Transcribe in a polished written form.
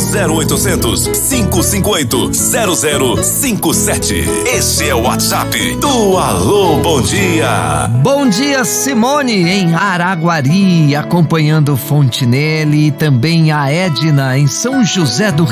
0800 558 0057. Esse é o WhatsApp do Alô Bom Dia. Bom dia, Simone, em Araguari, acompanhando Fontinelli, e também a Edna em São José do